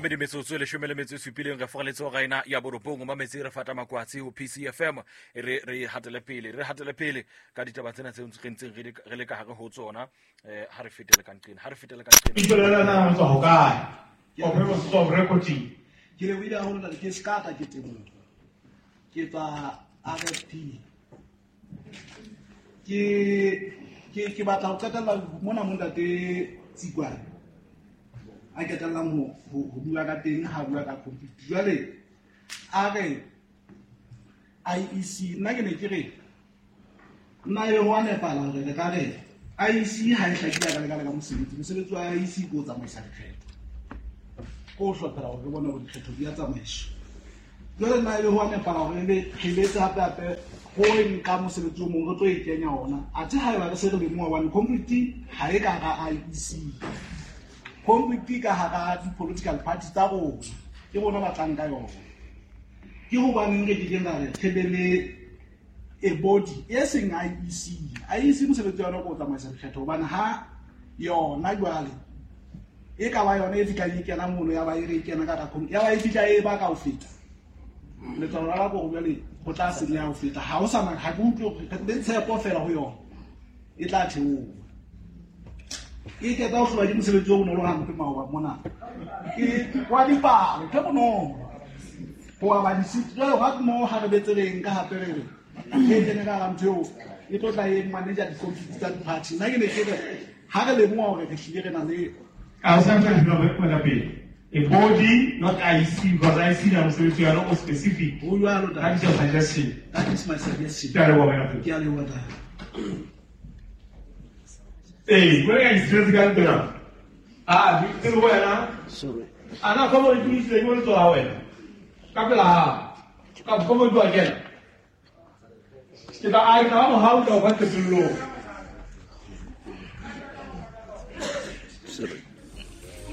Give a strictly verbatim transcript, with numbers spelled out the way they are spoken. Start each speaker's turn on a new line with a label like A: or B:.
A: bedi metsotso le shome le metso e supileng re fogaletse ga ena ya borobong ma metsi re fata makwatsi ho P C F M re re hatele pele re hatele pele ka ditaba tsena tse ntseng re le ka hare ho tsona eh ha re fetele ka nqeng ha re fetele ka nqeng
B: ipela na motho ho kae o re mo stop recording
C: ke le wile ho nna ke skata ke temo ke tsa R F P ke ke ke batla ho qetella mona mona te tsikwana a ke tla mo ho bua ka teng ha bua ka computer jwale a re I E C nna ke ne ke re nna e ho nepala re ka re I E C ha e hlakile ka lekala ka mosebetsi mosebetsi wa I E C go tsamaisa dikgetho go hlophela hore re bone hore dikgetho di a tsamaiswa jwale nna e ho nepala hore le khiletse hape hape go nka mosebetsi o mongwe re tlo e kenya ona a tse ha e ba re se re le mo wa computer ha e ka ga I E C computer ka ha di political parties tsa rona ke bona ba tlang ka yona ke ho ba nne ke kena re tebele e body e seng I E C I E C mosebetsi wa go tsamaisa dikgetho bana ha yona jwale e ka ba yona e dikanye kena mono ya ba e re kena ka ka ya ba e fitla e ba ka o feta le tsona la go jwale go tla se ya o feta ha o sa ma ha go tlo le tshepo fela ho yona e tla theoha e ke tla o hlola di mosebetsi o bonolo hampe mawa mona ke kwa di palo ke bono go ba di sit jwale ha mo ha re betseleng ka hape re re e tene ka mtheo e tlo tla e manager di computer tsa party nna ke ne ke re ha re le mo hore re hlile re na le
B: a sa tla dilo re kwa pele a body not I E C because I see them so you are not specific
C: o yo alo
B: that is your suggestion
C: that is my suggestion
B: tell me what
C: ke a le wata
B: eh where is this guy there ah di tlo wena
C: sorry
B: ana como il ministro di molto a wena capela cap come tu again kita ai na mo how to what to do
C: sorry